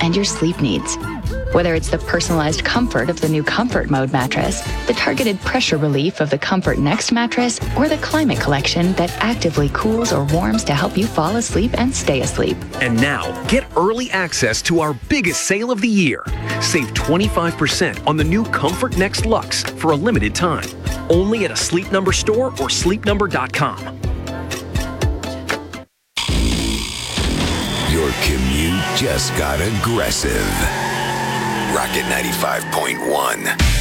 and your sleep needs. Whether it's the personalized comfort of the new Comfort Mode mattress, the targeted pressure relief of the Comfort Next mattress, or the Climate Collection that actively cools or warms to help you fall asleep and stay asleep. And now, get early access to our biggest sale of the year. Save 25% on the new Comfort Next Luxe for a limited time. Only at a Sleep Number store or sleepnumber.com. Your commute just got aggressive. Rocket 95.1.